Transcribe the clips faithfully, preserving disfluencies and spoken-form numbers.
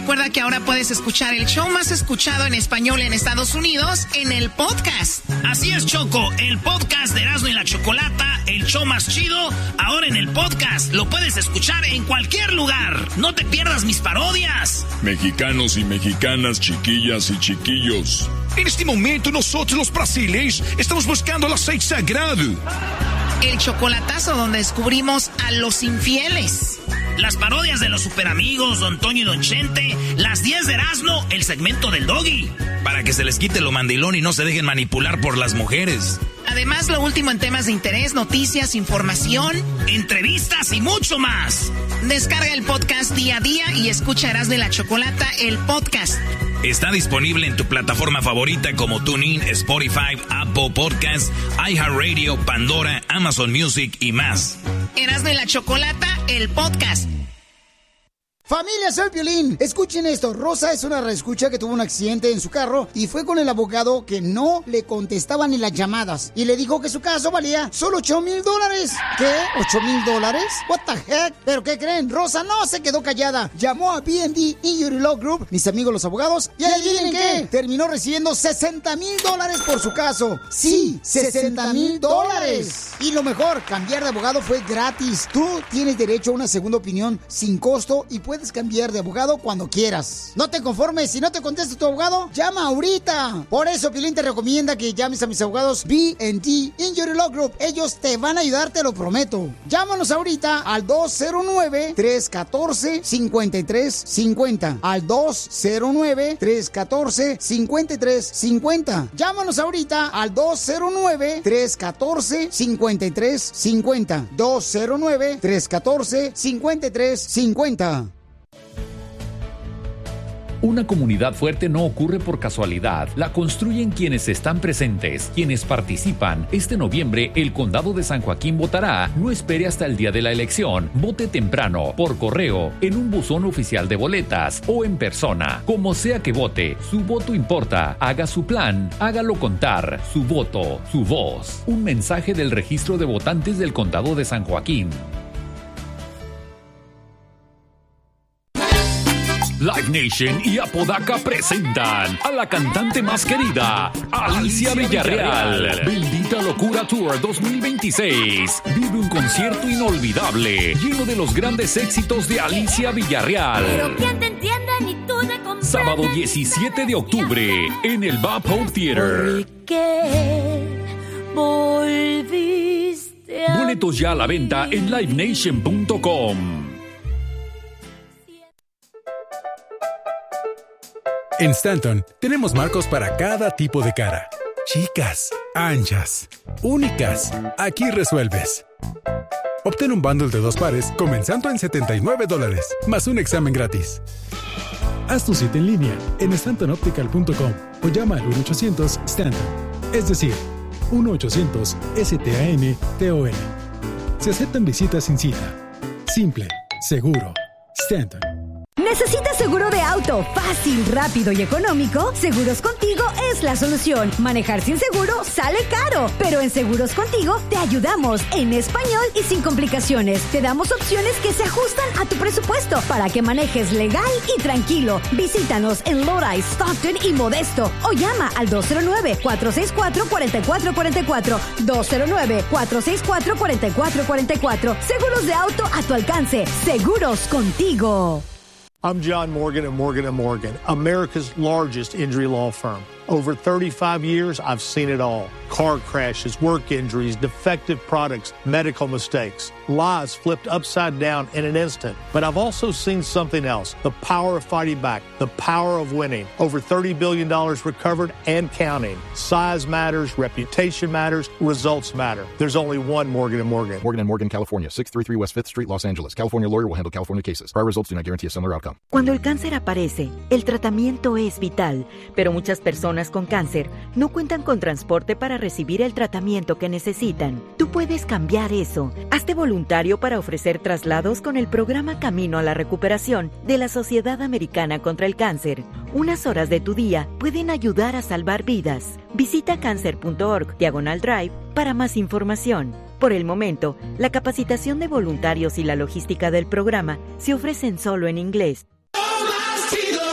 recuerda que ahora puedes escuchar el show más escuchado en español en Estados Unidos en el podcast. Así es, Choco, el podcast de Erasmo y la Chocolata, el show más chido, ahora en el podcast. Lo puedes escuchar en cualquier lugar. No te pierdas mis parodias. Mexicanos y mexicanas, chiquillas y chiquillos. En este momento nosotros los brasileños estamos buscando el aceite sagrado. El chocolatazo donde descubrimos a los infieles. Las parodias de los superamigos, Don Toño y Don Chente. Las diez de Erasmo, el segmento del Doggy. Para que se les quite lo mandilón y no se dejen manipular por las mujeres. Además, lo último en temas de interés, noticias, información, entrevistas y mucho más. Descarga el podcast día a día y escucha Erasmo y la Chocolata, el podcast. Está disponible en tu plataforma favorita como TuneIn, Spotify, Apple Podcasts, iHeartRadio, Pandora, Amazon Music y más. Erasmo y la Chocolata, el podcast. Familia, soy Piolín. Escuchen esto. Rosa es una reescucha que tuvo un accidente en su carro y fue con el abogado que no le contestaba ni las llamadas. Y le dijo que su caso valía solo ocho mil dólares. ¿Qué? ¿ocho mil dólares? What the heck? ¿Pero qué creen? Rosa no se quedó callada. Llamó a B and D Injury Law Group, mis amigos los abogados, y adivinen qué. Terminó recibiendo sesenta mil dólares por su caso. Sí, sesenta mil dólares. Y lo mejor, cambiar de abogado fue gratis. Tú tienes derecho a una segunda opinión sin costo y puedes cambiar de abogado cuando quieras. No te conformes, si no te contesta tu abogado, llama ahorita. Por eso Piolín te recomienda que llames a mis abogados B and D Injury Law Group. Ellos te van a ayudar, te lo prometo. Llámanos ahorita al dos cero nueve, tres uno cuatro, cinco tres cinco cero. Al dos cero nueve, tres uno cuatro, cinco tres cinco cero. Llámanos ahorita al dos cero nueve, tres uno cuatro, cinco tres cinco cero. dos cero nueve, tres uno cuatro, cinco tres cinco cero. Una comunidad fuerte no ocurre por casualidad, la construyen quienes están presentes, quienes participan. Este noviembre, el Condado de San Joaquín votará. No espere hasta el día de la elección. Vote temprano, por correo, en un buzón oficial de boletas o en persona. Como sea que vote, su voto importa. Haga su plan, hágalo contar. Su voto, su voz. Un mensaje del Registro de Votantes del Condado de San Joaquín. Live Nation y Apodaca presentan a la cantante más querida, Alicia Villarreal. Bendita Locura Tour dos mil veintiséis. Vive un concierto inolvidable, lleno de los grandes éxitos de Alicia Villarreal. Pero ¿quién te entiende ni tú te comprendes? Sábado diecisiete de octubre en el Bob Hope Theater. ¿Por qué volviste a Boletos ya a la venta en live nation punto com. En Stanton tenemos marcos para cada tipo de cara. Chicas, anchas, únicas. Aquí resuelves. Obtén un bundle de dos pares comenzando en setenta y nueve dólares, más un examen gratis. Haz tu cita en línea en stanton optical punto com o llama al uno ochocientos Stanton. Es decir, uno ochocientos S T A N T O N. Se aceptan visitas sin cita. Simple, seguro. Stanton. ¿Necesitas seguro de auto fácil, rápido y económico? Seguros Contigo es la solución. Manejar sin seguro sale caro, pero en Seguros Contigo te ayudamos en español y sin complicaciones. Te damos opciones que se ajustan a tu presupuesto para que manejes legal y tranquilo. Visítanos en Lodi, Stockton y Modesto o llama al dos cero nueve, cuatro seis cuatro, cuatro cuatro cuatro cuatro. dos cero nueve, cuatro seis cuatro, cuatro cuatro cuatro cuatro. Seguros de auto a tu alcance. Seguros Contigo. I'm John Morgan at Morgan and Morgan, America's largest injury law firm. Over thirty-five years, I've seen it all. Car crashes, work injuries, defective products, medical mistakes, lives flipped upside down in an instant. But I've also seen something else, the power of fighting back, the power of winning. Over thirty billion dollars recovered and counting. Size matters, reputation matters, results matter. There's only one Morgan and Morgan. Morgan and Morgan, California, six thirty-three West fifth Street, Los Angeles. California lawyer will handle California cases. Prior results do not guarantee a similar outcome. Cuando el cáncer aparece, el tratamiento es vital, pero muchas personas con cáncer no cuentan con transporte para recibir el tratamiento que necesitan. Tú puedes cambiar eso. Hazte voluntario para ofrecer traslados con el programa Camino a la Recuperación de la Sociedad Americana contra el Cáncer. Unas horas de tu día pueden ayudar a salvar vidas. Visita cancer punto org diagonal drive para más información. Por el momento, la capacitación de voluntarios y la logística del programa se ofrecen solo en inglés. Oh,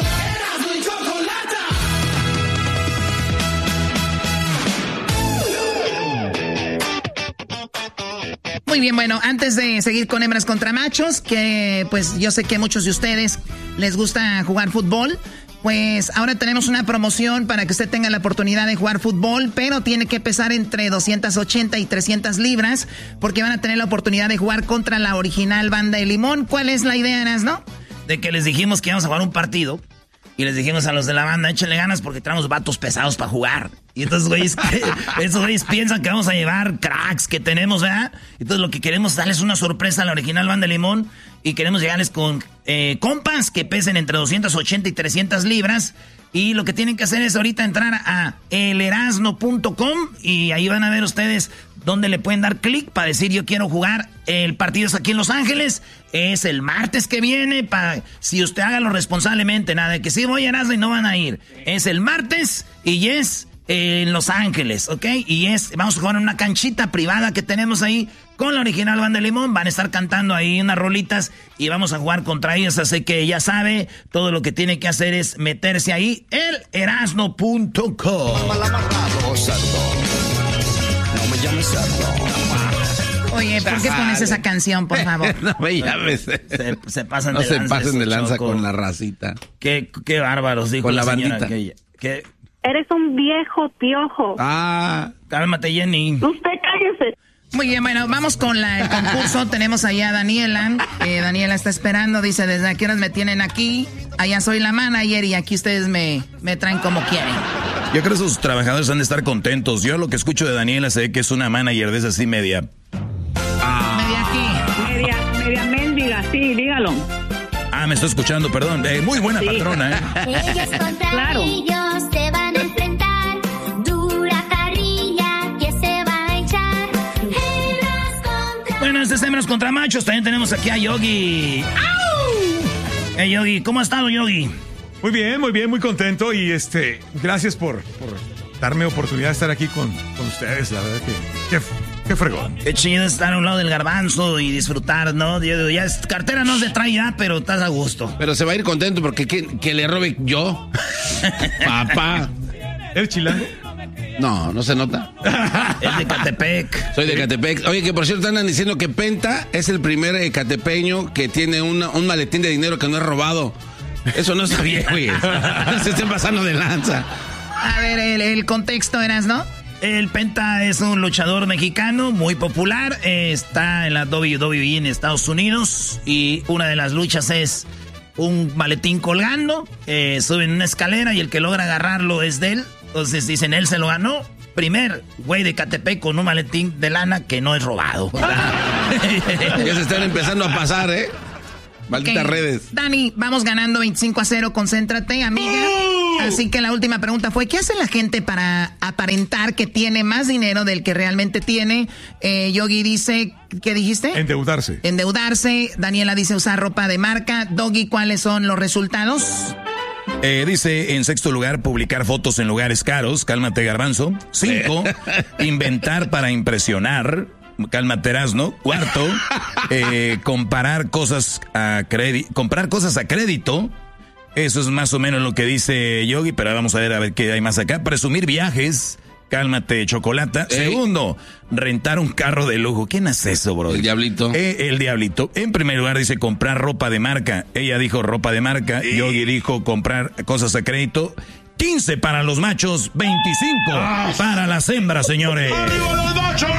Muy bien, bueno, antes de seguir con hembras contra machos, que pues yo sé que a muchos de ustedes les gusta jugar fútbol, pues ahora tenemos una promoción para que usted tenga la oportunidad de jugar fútbol, pero tiene que pesar entre doscientas ochenta y trescientas libras, porque van a tener la oportunidad de jugar contra la original Banda de Limón. ¿Cuál es la idea, Erasno? De que les dijimos que íbamos a jugar un partido. Y les dijimos a los de la banda, échenle ganas porque traemos vatos pesados para jugar. Y entonces, güeyes, esos güeyes piensan que vamos a llevar cracks que tenemos, ¿verdad? Entonces lo que queremos es darles una sorpresa a la original Banda de Limón. Y queremos llegarles con eh, compas que pesen entre doscientas ochenta y trescientas libras. Y lo que tienen que hacer es ahorita entrar a el erasno punto com y ahí van a ver ustedes dónde le pueden dar clic para decir yo quiero jugar. El partido es aquí en Los Ángeles, es el martes que viene, para si usted hágalo responsablemente, nada de que sí voy a Erasmo y no van a ir. Es el martes y es en Los Ángeles, ¿ok? Y es, vamos a jugar en una canchita privada que tenemos ahí con la original Banda de Limón. Van a estar cantando ahí unas rolitas y vamos a jugar contra ellos. Así que ya sabe, todo lo que tiene que hacer es meterse ahí, el erasno punto com. Oye, ¿por qué pones esa canción, por favor? No me llames. Se, se pasan no de se lanza. pasen de lanza Choco. con la racita. Qué, qué bárbaros, dijo con la, la señora. bandita. Que, que... Eres un viejo piojo. Ah, cálmate, Jenny. Usted cállese. Muy bien, bueno, vamos con la, el concurso. Tenemos allá a Daniela. Eh, Daniela está esperando, dice, desde aquí horas me tienen aquí. Allá soy la manager y aquí ustedes me, me traen como quieren. Yo creo que sus trabajadores han de estar contentos. Yo lo que escucho de Daniela sé que es una manager de esa así media. Ah. ¿Media qué? Media, media mendiga, sí, dígalo. Ah, me estoy escuchando, perdón. Eh, muy buena sí. patrona, ¿eh? Ellos contra claro. ellos se van a enfrentar. Dura carrilla que se va a echar. Hembras contra... Bueno, este es Hembras contra Machos. También tenemos aquí a Yogi. ¡Au! Hey, Yogi, ¿cómo ha estado, Yogi? Muy bien, muy bien, muy contento. Y este, gracias por, por darme oportunidad de estar aquí con, con ustedes. La verdad que... que Qué fregón. Qué chido estar a un lado del garbanzo y disfrutar, ¿no? Ya, ya es, cartera no se trae ya, pero estás a gusto. Pero se va a ir contento porque que, que le robe yo. Papá. ¿Eres chilango? No, no se nota. Es de Catepec. Soy de Catepec. Oye, que por cierto andan diciendo que Penta es el primer eh, catepeño que tiene una, un maletín de dinero que no es robado. Eso no está bien, güey. No se estén pasando de lanza. A ver, el, el contexto eras, ¿no? El Penta es un luchador mexicano muy popular, eh, está en la doble u doble u e en Estados Unidos y una de las luchas es un maletín colgando, eh, suben una escalera y el que logra agarrarlo es de él, entonces dicen él se lo ganó, primer güey de Catepec con un maletín de lana que no es robado. Ya se están empezando a pasar, ¿eh? Malditas okay. redes. Dani, vamos ganando veinticinco a cero, concéntrate, amiga. ¡Oh! Así que la última pregunta fue, ¿qué hace la gente para aparentar que tiene más dinero del que realmente tiene? Eh, Yogi dice, ¿qué dijiste? Endeudarse. Endeudarse. Daniela dice usar ropa de marca. Doggy, ¿cuáles son los resultados? Eh, dice, en sexto lugar, publicar fotos en lugares caros. Cálmate, garbanzo. Cinco, inventar para impresionar. Cálmate, Erasno. Cuarto, eh, comparar cosas a crédito, comprar cosas a crédito. Eso es más o menos lo que dice Yogi, pero vamos a ver a ver qué hay más acá. Presumir viajes. Cálmate, Chocolata. Ey. Segundo, rentar un carro de lujo. ¿Quién hace eso, bro? El Diablito. Eh, el Diablito. En primer lugar dice comprar ropa de marca. Ella dijo ropa de marca. Ey. Yogi dijo comprar cosas a crédito. quince para los machos, veinticinco ah. para las hembras, señores. ¡Arriba los machos!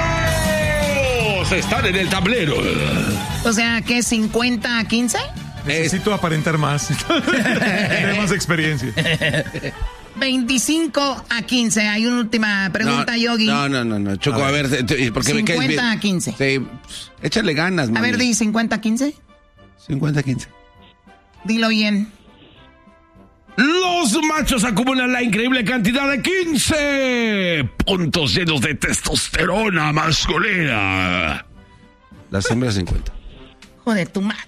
Están en el tablero. O sea, ¿qué? ¿cincuenta a quince? Necesito aparentar más. Tener más experiencia. veinticinco a quince. Hay una última pregunta, no, Yogi. No, no, no, no. Choco, a ver, a ver porque me caes bien. cincuenta a quince. Sí, pues, échale ganas, mami. A ver, di cincuenta a quince. cincuenta a quince. Dilo bien. Los machos acumulan la increíble cantidad de quince puntos llenos de testosterona masculina. Las hembras cincuenta. Joder, tu madre.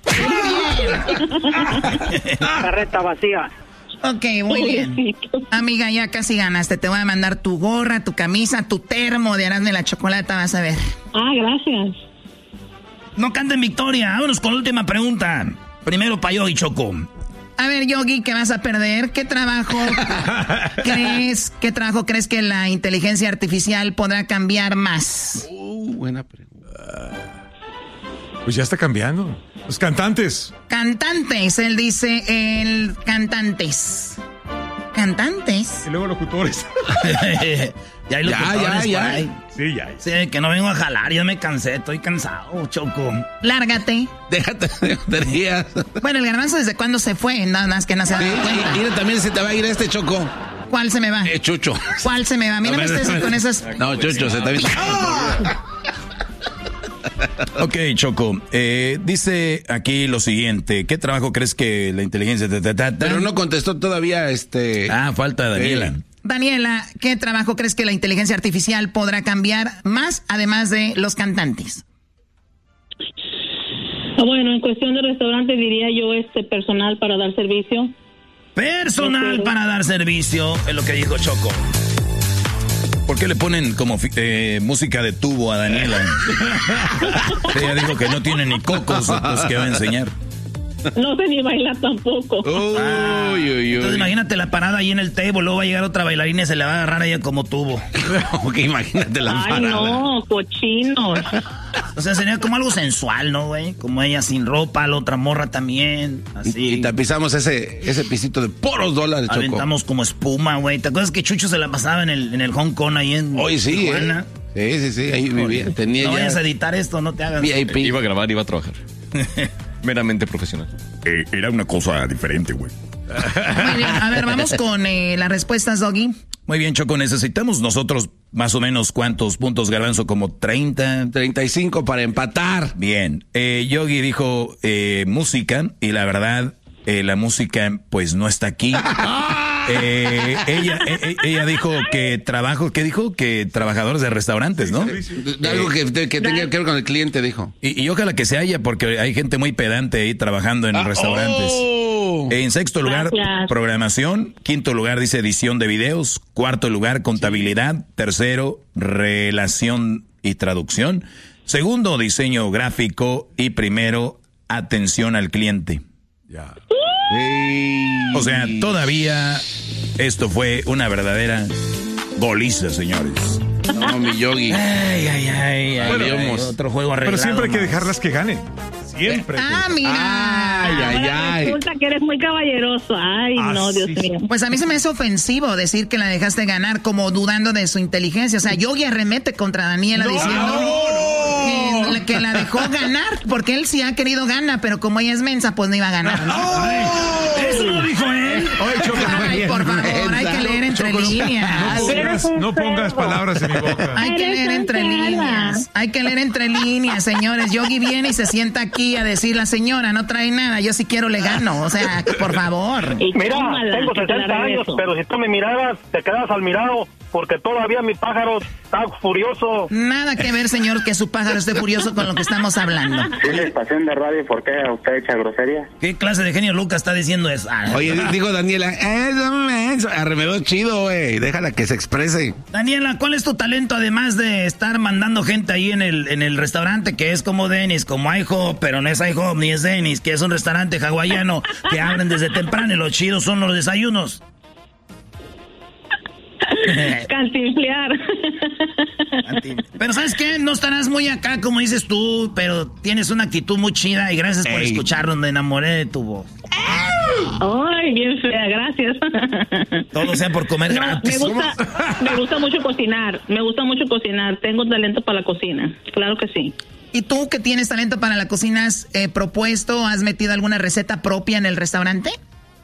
Carreta vacía. Ok, muy bien. Amiga, ya casi ganaste. Te voy a mandar tu gorra, tu camisa, tu termo de Erasmo y la Chocolata, vas a ver. Ah, gracias. No canten victoria. Vámonos con la última pregunta. Primero para Yogi, Choco. A ver, Yogi, ¿qué vas a perder? ¿Qué trabajo crees, qué trabajo crees que la inteligencia artificial podrá cambiar más? Uh, buena pregunta. Pues ya está cambiando. Los cantantes. Cantantes, él dice el cantantes. Cantantes. Y luego locutores. Ya hay locutores ya, ya, por ahí. ya. Sí, ya. Sí, que no vengo a jalar, ya me cansé, estoy cansado, Choco. Lárgate. Déjate de tonterías. Bueno, el Garbanzo, ¿desde cuándo se fue? Nada más que no se ha dado cuenta. Mira, también se te va a ir este, Choco. ¿Cuál se me va? Eh, Chucho. ¿Cuál se me va? Mira, no me estés con esas... No, Chucho, se te va a ir. Ok, Choco, eh, dice aquí lo siguiente. ¿Qué trabajo crees que la inteligencia... Ta, ta, ta, ta? Pero no contestó todavía este... Ah, falta Daniela. Eh. Daniela, ¿qué trabajo crees que la inteligencia artificial podrá cambiar más, además de los cantantes? Bueno, en cuestión de restaurante diría yo este personal para dar servicio. Personal Ok. para dar servicio, es lo que dijo Choco. ¿Por qué le ponen como fi- eh, música de tubo a Daniela? Ella dijo que no tiene ni cocos, pues ¿qué va a enseñar? No sé ni bailar tampoco. Ah, Uy, uy, uy. Entonces imagínate la parada ahí en el table, luego va a llegar otra bailarina y se le va a agarrar a ella como tubo. Ok, imagínate la Ay, parada. no, cochinos. O sea, sería como algo sensual, ¿no, güey? Como ella sin ropa, la otra morra también, así. Y, y tapizamos ese, ese pisito de puros dólares, Choco. Aventamos como espuma, güey. ¿Te acuerdas que Chucho se la pasaba en el, en el Hong Kong ahí en Hoy sí, Tijuana? eh. Sí, sí, sí, ahí vivía. Tenía No ya vayas a editar esto, no te hagas. V I P. Iba a grabar, iba a trabajar. Meramente profesional. Eh, era una cosa diferente, güey. Muy bien, a ver, vamos con eh, las respuestas, Doggy. Muy bien, Choco, necesitamos nosotros más o menos cuántos puntos, Garbanzo, como treinta. treinta y cinco para empatar. Bien, eh, Yogi dijo eh, música y la verdad, eh, la música pues no está aquí. Eh, ella, eh, ella dijo que trabajo, ¿qué dijo? Que trabajadores de restaurantes, ¿no? De algo que, que tenga que ver con el cliente, dijo. Y, y ojalá que se haya, porque hay gente muy pedante ahí trabajando en Ah, restaurantes. oh. En sexto lugar, Gracias. programación. Quinto lugar, dice edición de videos. Cuarto lugar, contabilidad. Tercero, relación y traducción. Segundo, diseño gráfico. Y primero, atención al cliente. Ya. O sea, todavía esto fue una verdadera goliza, señores. No, mi Yogi. Ay, ay, ay. ay, Bueno, ay, otro juego arreglado. Pero siempre hay que más. dejarlas que ganen. Siempre. hay que Ah, mira. Ay, ay, Ahora ay. resulta que eres muy caballeroso. Ay, Ah, no, Dios sí, mío. Pues a mí se me hace ofensivo decir que la dejaste ganar como dudando de su inteligencia. O sea, Yogi arremete contra Daniela No, diciendo no, que, la- que la dejó ganar, porque él sí ha querido ganar, pero como ella es mensa, pues no iba a ganar, ¿no? Eso lo dijo él. Oye, Choco, no, Ay, por favor, hay que leer entre Choco, no- líneas. No pongas, no pongas palabras en mi boca. Hay que Eres leer un entre cara. líneas. Hay que leer entre líneas, señores. Yogi viene y se sienta aquí a decir, la señora no trae nada, yo si quiero le gano. O sea, por favor. Y Mira, tómala, tengo que te la sesenta años, regreso. pero si tú me miraras, te quedas al mirado, porque todavía mi pájaro está furioso. Nada que ver, señor, que su pájaro esté furioso con lo que estamos hablando. ¿Tiene estación de radio? ¿Por qué usted echa grosería? ¿Qué clase de genio Lucas está diciendo eso? Ah, Oye, dijo Daniela, eso, eso, arremedó chido, güey. Déjala que se exprese. Daniela, ¿cuál es tu talento además de estar mandando gente ahí en el, en el restaurante que es como Dennis, como IHOP, pero no es IHOP ni es Dennis, que es un restaurante hawaiano que abren desde temprano y los chidos son los desayunos? Cantinflear. Pero ¿sabes qué? No estarás muy acá como dices tú, pero tienes una actitud muy chida y gracias por Ey. escucharnos, me enamoré de tu voz. Ay, bien fea, gracias. Todo sea por comer No, gratis. me gusta, me gusta mucho cocinar, me gusta mucho cocinar, tengo talento para la cocina, claro que sí. ¿Y tú que tienes talento para la cocina, has eh, propuesto, has metido alguna receta propia en el restaurante?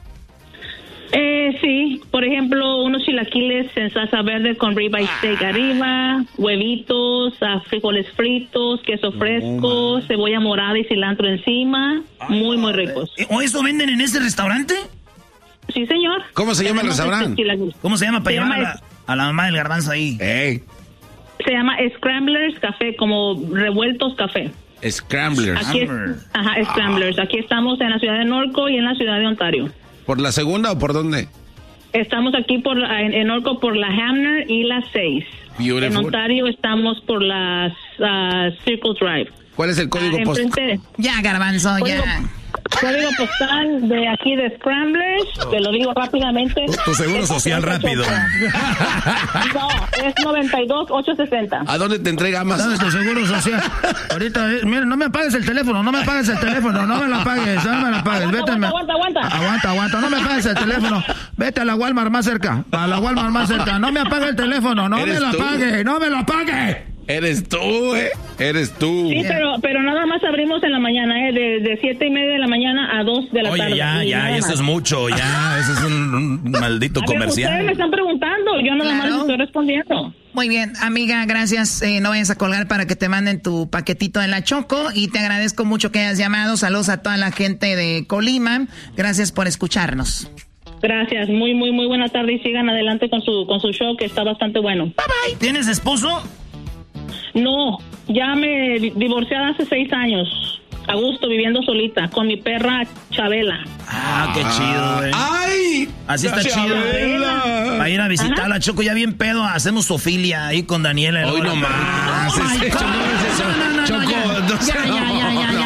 Eh, sí, por ejemplo, unos chilaquiles en salsa verde con ribeye steak arriba, huevitos, ah, frijoles fritos, queso fresco, cebolla morada y cilantro encima, muy, muy ricos. ¿O eso venden en ese restaurante? Sí, señor. ¿Cómo se llama el Tenemos restaurante? estos chilaquiles. ¿Cómo se llama para Se llevar a llama la, a la mamá del garbanzo ahí? Ey, Se llama Scramblers Café, como revueltos café. Scramblers. Aquí es, ajá, Scramblers. Aquí estamos en la ciudad de Norco y en la ciudad de Ontario. ¿Por la segunda o por dónde? Estamos aquí por la- en, en Norco por la Hamner y la seis. Beautiful. En Ontario estamos por las ah, Circle Drive. ¿Cuál es el código Ah, postal? enfrente. Ya, garbanzo, Código- ya. código postal de aquí de Scramblers, te lo digo rápidamente. Tu seguro social rápido. No, es noventa y dos ochocientos sesenta. ¿A dónde te entrega más? ¿Dónde es tu seguro social? Ahorita, eh, mira, no me apagues el teléfono, no me apagues el teléfono, no me lo apagues, no me lo apagues. Aguanta, Vete, aguanta, aguanta, aguanta. Aguanta, aguanta, no me apagues el teléfono. Vete a la Walmart más cerca, a la Walmart más cerca. No me apague el teléfono, no me lo apague, no me lo apague. Eres tú, eh. Eres tú. Sí, pero, pero nada más abrimos en la mañana, ¿eh? De, de siete y media de la mañana a dos de la Oye, tarde. ya, ya, eso es mucho, ya, eso es un, un maldito A ver, comercial. ustedes me están preguntando, yo nada Claro. más estoy respondiendo. Muy bien, amiga, gracias. Eh, no vayas a colgar para que te manden tu paquetito de la Choco y te agradezco mucho que hayas llamado. Saludos a toda la gente de Colima. Gracias por escucharnos. Gracias, muy, muy, muy buena tarde y sigan adelante con su, con su show que está bastante bueno. Bye bye. ¿Tienes esposo? No, ya me di- divorcié hace seis años. A gusto, viviendo solita, con mi perra Chabela. Ah, qué chido, güey. ¡Ay! Así está Chabela. chido. A ir a visitar Ajá. a la Choco ya bien pedo. Hacemos sofilia ahí con Daniela. Hoy no más. Oh, my Ese- God. Choco, no es eso. No, no, no, Choco, ya. no Ya, sé. ya,